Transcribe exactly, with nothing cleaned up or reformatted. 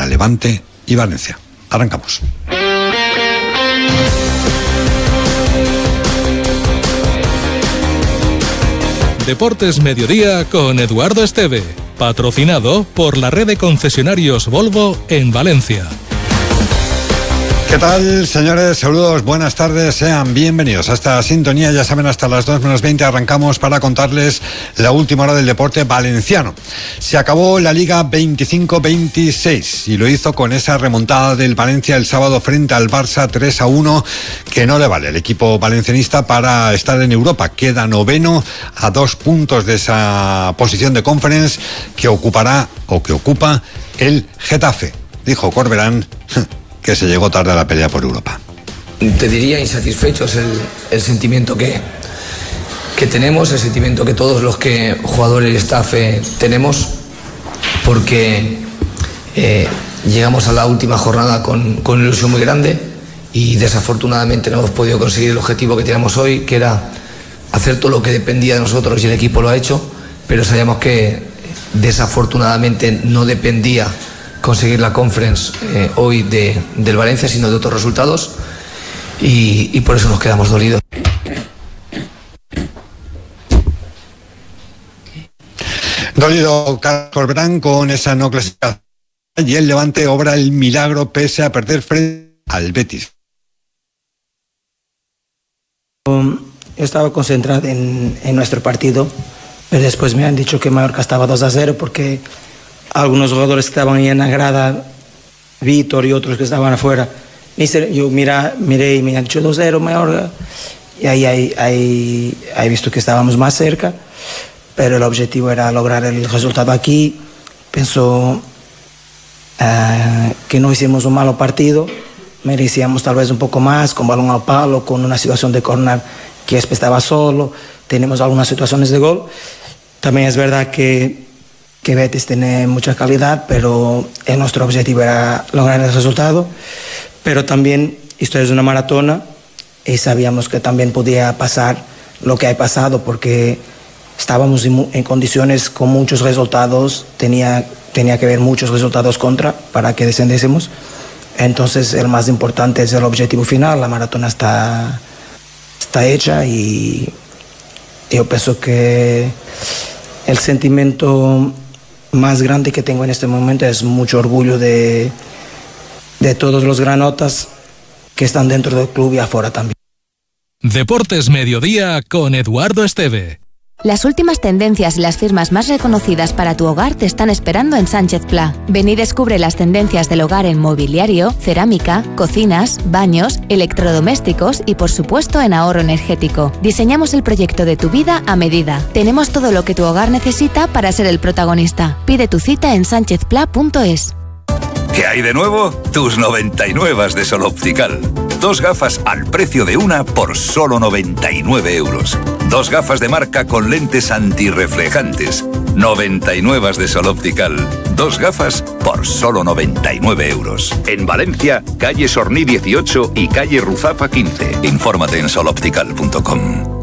Levante y Valencia. Arrancamos. Deportes Mediodía con Eduardo Esteve, patrocinado por la red de concesionarios Volvo en Valencia. ¿Qué tal, señores? Saludos, buenas tardes, sean bienvenidos a esta sintonía. Ya saben, hasta las dos menos veinte arrancamos para contarles la última hora del deporte valenciano. Se acabó la Liga veinticinco veintiséis y lo hizo con esa remontada del Valencia el sábado frente al Barça tres a uno, que no le vale al equipo valencianista para estar en Europa. Queda noveno a dos puntos de esa posición de Conference que ocupará o que ocupa el Getafe. Dijo Corberán que se llegó tarde a la pelea por Europa. Te diría insatisfecho, es el, el sentimiento que, que tenemos, el sentimiento que todos los que jugadores y staff eh, tenemos, porque eh, llegamos a la última jornada con, con una ilusión muy grande y desafortunadamente no hemos podido conseguir el objetivo que teníamos hoy, que era hacer todo lo que dependía de nosotros, y el equipo lo ha hecho, pero sabíamos que desafortunadamente no dependía conseguir la Conference eh, hoy de, del Valencia, sino de otros resultados, y, y por eso nos quedamos dolidos. Dolido Carlos Corberán con esa no clasificación, y el Levante obra el milagro pese a perder frente al Betis. Yo estaba concentrado en, en nuestro partido, pero después me han dicho que Mallorca estaba dos a cero porque algunos jugadores que estaban ahí en la grada, Víctor y otros que estaban afuera, yo mira, miré y me han dicho dos a cero Mallorca, y ahí he visto que estábamos más cerca, pero el objetivo era lograr el resultado aquí. Pienso uh, que no hicimos un malo partido, merecíamos tal vez un poco más, con balón al palo, con una situación de córner que Espe estaba solo, tenemos algunas situaciones de gol. También es verdad que que Betis tiene mucha calidad, pero nuestro objetivo era lograr el resultado. Pero también esto es una maratona y sabíamos que también podía pasar lo que ha pasado, porque estábamos en, en condiciones con muchos resultados, tenía, tenía que haber muchos resultados contra para que descendiésemos. Entonces el más importante es el objetivo final, la maratona está, está hecha, y yo pienso que el sentimiento más grande que tengo en este momento es mucho orgullo de, de todos los granotas que están dentro del club y afuera también. Deportes Mediodía con Eduardo Esteve. Las últimas tendencias y las firmas más reconocidas para tu hogar te están esperando en Sánchez Pla. Ven y descubre las tendencias del hogar en mobiliario, cerámica, cocinas, baños, electrodomésticos y, por supuesto, en ahorro energético. Diseñamos el proyecto de tu vida a medida. Tenemos todo lo que tu hogar necesita para ser el protagonista. Pide tu cita en sánchez pla punto es. ¿Qué hay de nuevo? Tus noventa y nueve de Sol Optical. Dos gafas al precio de una por solo noventa y nueve euros. Dos gafas de marca con lentes antirreflejantes. noventa y nueve de Sol Optical. Dos gafas por solo noventa y nueve euros. En Valencia, calle Sorní dieciocho y calle Ruzafa quince. Infórmate en sol optical punto com.